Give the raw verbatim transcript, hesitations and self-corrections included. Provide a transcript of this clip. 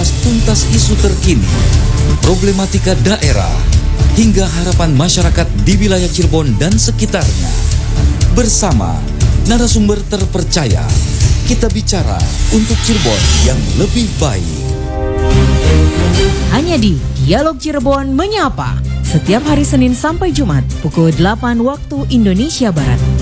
mengupas tuntas isu terkini, problematika daerah, hingga harapan masyarakat di wilayah Cirebon dan sekitarnya. Bersama narasumber terpercaya, kita bicara untuk Cirebon yang lebih baik. Hanya di Dialog Cirebon Menyapa, setiap hari Senin sampai Jumat pukul delapan waktu Indonesia Barat.